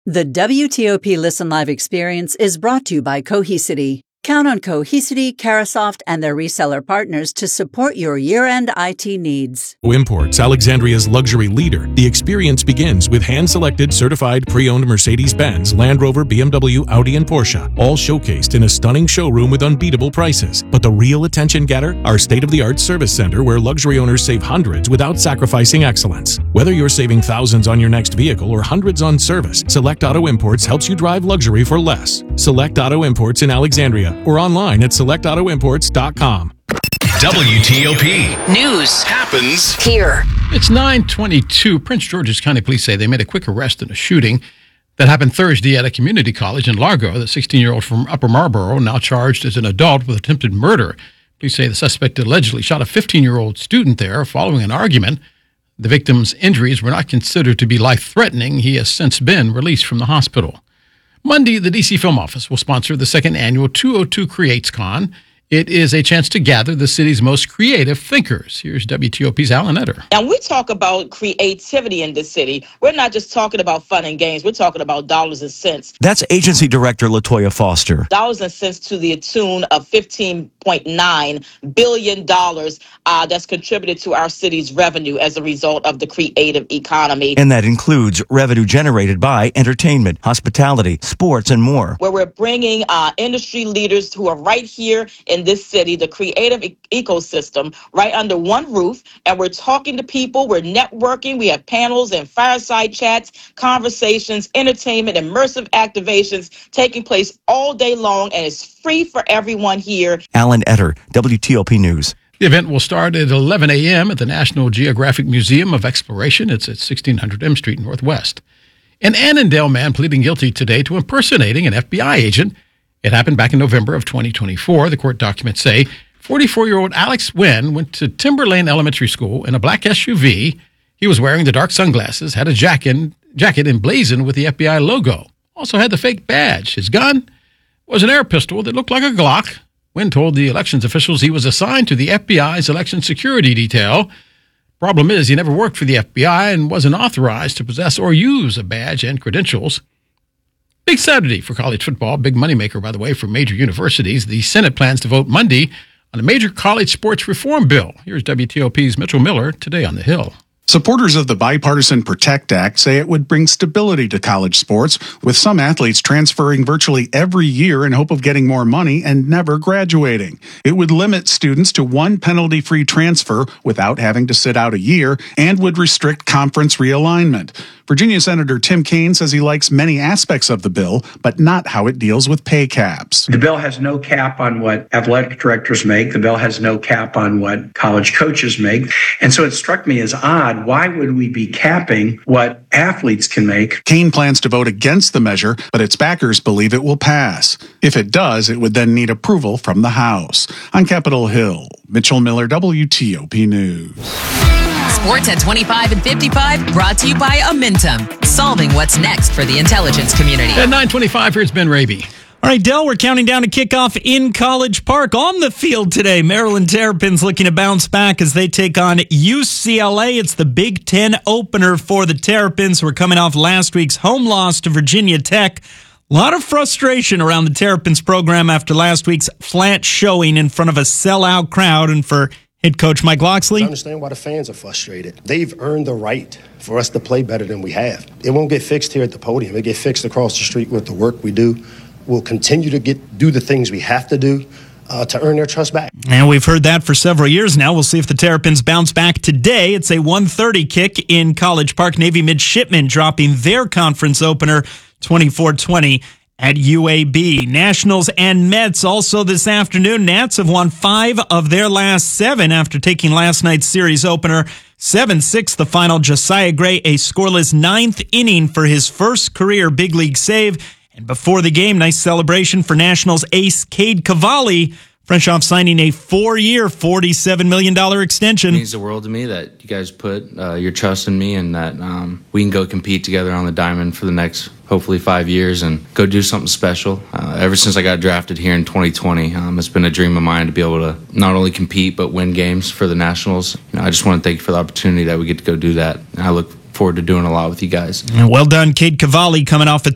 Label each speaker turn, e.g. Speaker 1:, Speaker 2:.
Speaker 1: The WTOP Listen Live experience is brought to you by Cohesity. Count on Cohesity, Carasoft, and their reseller partners to support your year-end IT needs.
Speaker 2: Imports, Alexandria's luxury leader. The experience begins with hand-selected, certified, pre-owned Mercedes-Benz, Land Rover, BMW, Audi, and Porsche, all showcased in a stunning showroom with unbeatable prices. But the real attention getter? Our state-of-the-art service center where luxury owners save hundreds without sacrificing excellence. Whether you're saving thousands on your next vehicle or hundreds on service, Select Auto Imports helps you drive luxury for less. Select Auto Imports in Alexandria or online at selectautoimports.com.
Speaker 3: WTOP
Speaker 4: News
Speaker 3: happens
Speaker 4: here.
Speaker 5: It's 9:22. Prince George's County Police say they made a quick arrest in a shooting that happened Thursday at a community college in Largo. The 16-year-old from Upper Marlboro, now charged as an adult with attempted murder. Police say the suspect allegedly shot a 15-year-old student there following an argument. The victim's injuries were not considered to be life-threatening. He has since been released from the hospital. Monday, the D.C. Film Office will sponsor the second annual 202 CreatesCon. It is a chance to gather the city's most creative thinkers. Here's WTOP's Alan Etter.
Speaker 6: And we talk about creativity in the city. We're not just talking about fun and games. We're talking about dollars and cents.
Speaker 7: That's Agency Director Latoya Foster.
Speaker 6: Dollars and cents to the tune of $15.9 billion that's contributed to our city's revenue as a result of the creative economy.
Speaker 7: And that includes revenue generated by entertainment, hospitality, sports, and more.
Speaker 6: Where we're bringing industry leaders who are right here in this city, the creative ecosystem, right under one roof. And we're talking to people, we're networking, we have panels and fireside chats, conversations, entertainment, immersive activations taking place all day long, and it's free for everyone here.
Speaker 7: Alan Etter, WTOP News.
Speaker 5: The event will start at 11 a.m. at the National Geographic Museum of Exploration. It's at 1600 M Street Northwest. An Annandale man pleading guilty today to impersonating an FBI agent. It happened back in November of 2024. The court documents say 44-year-old Alex Wynn went to Timberlane Elementary School in a black SUV. He was wearing the dark sunglasses, had a jacket emblazoned with the FBI logo, also had the fake badge. His gun was an air pistol that looked like a Glock. Wynn told the elections officials he was assigned to the FBI's election security detail. Problem is, he never worked for the FBI and wasn't authorized to possess or use a badge and credentials. Big Saturday for college football. Big moneymaker, by the way, for major universities. The Senate plans to vote Monday on a major college sports reform bill. Here's WTOP's Mitchell Miller today on the Hill.
Speaker 8: Supporters of the Bipartisan PROTECT Act say it would bring stability to college sports, with some athletes transferring virtually every year in hope of getting more money and never graduating. It would limit students to one penalty-free transfer without having to sit out a year and would restrict conference realignment. Virginia Senator Tim Kaine says he likes many aspects of the bill, but not how it deals with pay caps.
Speaker 9: The bill has no cap on what athletic directors make. The bill has no cap on what college coaches make. And so it struck me as odd. Why would we be capping what athletes can make?
Speaker 8: Kaine plans to vote against the measure, but its backers believe it will pass. If it does, it would then need approval from the House. On Capitol Hill, Mitchell Miller, WTOP News.
Speaker 4: Sports at 25 and 55, brought to you by Amentum, solving what's next for the intelligence community.
Speaker 5: At 9:25, here's Ben Raby.
Speaker 10: All right, Del, we're counting down to kickoff in College Park. On the field today, Maryland Terrapins looking to bounce back as they take on UCLA. It's the Big Ten opener for the Terrapins. We're coming off last week's home loss to Virginia Tech. A lot of frustration around the Terrapins program after last week's flat showing in front of a sellout crowd. And for head coach Mike Locksley,
Speaker 11: I understand why the fans are frustrated. They've earned the right for us to play better than we have. It won't get fixed here at the podium. It get fixed across the street with the work we do. We'll continue to do the things we have to do to earn their trust back.
Speaker 10: And we've heard that for several years now. We'll see if the Terrapins bounce back today. It's a 1:30 kick in College Park. Navy Midshipmen dropping their conference opener 24-20 at UAB. Nationals and Mets also this afternoon. Nats have won 5 of their last 7 after taking last night's series opener 7-6 the final. Josiah Gray, a scoreless 9th inning for his first career big league save. And before the game, nice celebration for Nationals ace Cade Cavalli, fresh off signing a 4-year, $47 million extension.
Speaker 12: It means the world to me that you guys put your trust in me and that we can go compete together on the diamond for the next, hopefully, 5 years and go do something special. Ever since I got drafted here in 2020, it's been a dream of mine to be able to not only compete but win games for the Nationals. I just want to thank you for the opportunity that we get to go do that. And I look forward to doing a lot with you guys.
Speaker 10: Well done, Cade Cavalli, coming off a